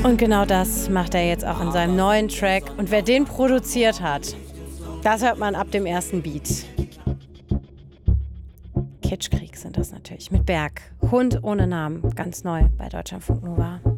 Und genau das macht er jetzt auch in seinem neuen Track. Und wer den produziert hat, das hört man ab dem ersten Beat. Kitschkrieg sind das natürlich. Mit Berg. Hund ohne Namen. Ganz neu bei Deutschlandfunk Nova.